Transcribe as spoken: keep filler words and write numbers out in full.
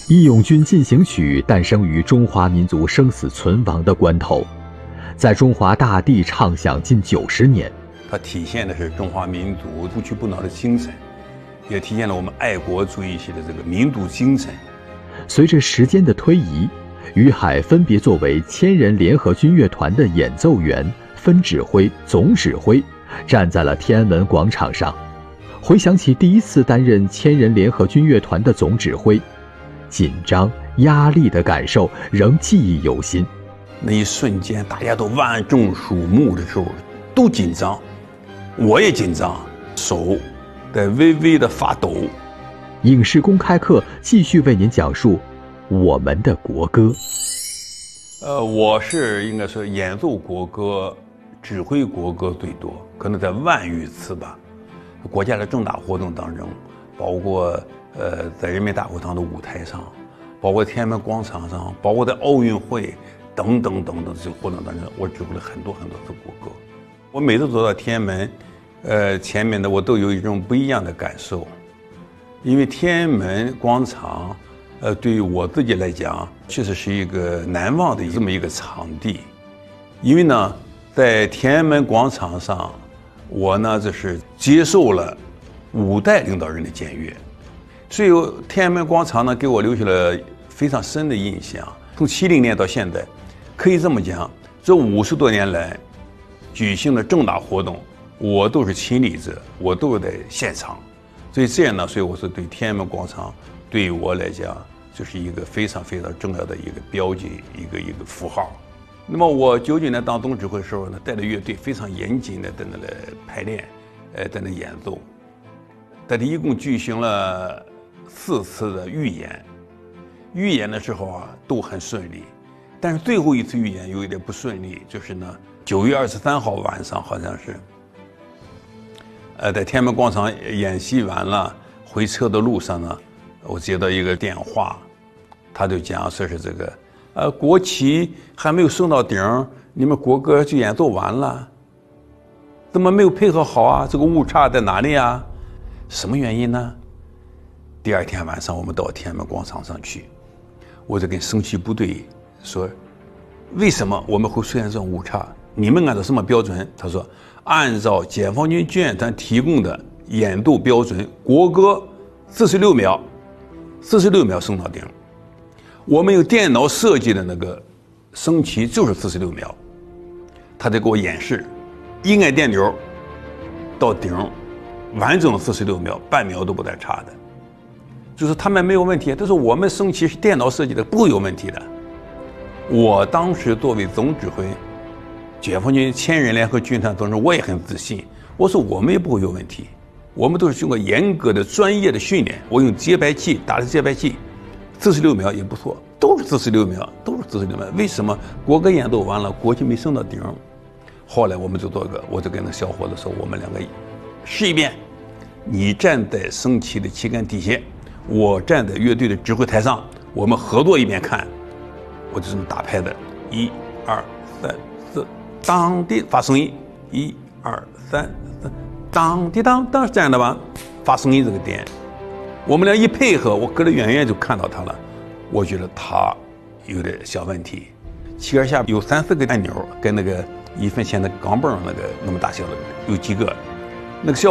义勇军进行曲诞生于中华民族生死存亡的关头，在中华大地唱响近九十年。 它体现的是中华民族不屈不挠的精神，也体现了我们爱国主义系的这个民族精神。 随着时间的推移，于海分别作为千人联合军乐团的演奏员、分指挥、总指挥，站在了天安门广场上。回想起第一次担任千人联合军乐团的总指挥，紧张、压力的感受仍记忆犹新。 那一瞬间，大家都万众瞩目的时候，都紧张，我也紧张，手在微微的发抖。 影视公开课继续为您讲述我们的国歌。 呃，我是应该说演奏国歌、指挥国歌最多，可能在万余次吧。国家的重大活动当中，包括呃在人民大会堂的舞台上，包括天安门广场上，包括在奥运会等等等等这些活动当中，我指挥了很多很多次国歌。我每次走到天安门，呃前面的我都有一种不一样的感受，因为天安门广场，呃对于我自己来讲，确实是一个难忘的这么一个场地，因为呢，在天安门广场上。我呢，就是接受了五代领导人的检阅，所以天安门广场呢，给我留下了非常深的印象。从七零年到现在，可以这么讲，这五十多年来举行的重大活动，我都是亲历者，我都是在现场。所以这样呢，所以我是对天安门广场，对于我来讲，就是一个非常非常重要的一个标记，一个一个符号。那么我九九年当总指挥的时候呢，带着乐队非常严谨的在那来排练，呃，在那演奏。但是一共举行了四次的预演，预演的时候啊都很顺利，但是最后一次预演有一点不顺利，就是呢九月二十三号晚上好像是，呃，在天安门广场演习完了，回车的路上呢，我接到一个电话，他就讲说是这个。呃，国旗还没有升到顶，你们国歌就演奏完了，怎么没有配合好啊？这个误差在哪里啊？什么原因呢？第二天晚上我们到天安门广场上去，我就跟升旗部队说，为什么我们会出现这种误差？你们按照什么标准？他说，按照解放军军乐团提供的演奏标准，国歌四十六秒，四十六秒升到顶。我们有电脑设计的那个升旗就是四十六秒，他在给我演示，一按电钮到顶，完整四十六秒，半秒都不带差的。就是他们没有问题，但是我们升旗是电脑设计的，不会有问题的。我当时作为总指挥，解放军千人联合军团当中，我也很自信，我说我们也不会有问题，我们都是经过严格的专业的训练，我用节拍器打的节拍器。四十六秒也不错，都是四十六秒，都是四十六秒。为什么国歌演奏完了，国旗没升到顶？后来我们就做个，我就跟那小伙子说，我们两个试一遍，你站在升旗的旗杆底下，我站在乐队的指挥台上，我们合作一遍看。我就这么打拍的，一二三四，当的发声音，一二三四，当的当当是这样的吧？发声音这个点。我们俩一配合，我隔得远远就看到他了，我觉得他有点小问题。旗杆下有三四个按钮，跟那个一分钱的钢镚那个那么大小的有几个，那个小